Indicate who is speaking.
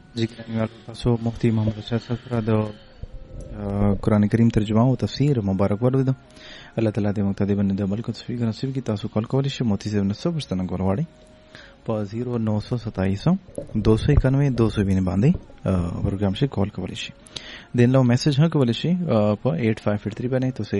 Speaker 1: जी تاسو مفتي محمد رشاد صاحب سره د قران کریم ترجمه او تفسیر مبارک ورده الله تعالی دې مقتدی باندې د عمل کو توفیق نصیب کی. تاسو کال کولی شئ موتی صاحب نصب پښتنه کول غواړي په 0927 291 292 باندې پروګرام شي کال کولی شي. دین له میسج ها کولی شي په 8583 باندې. تاسو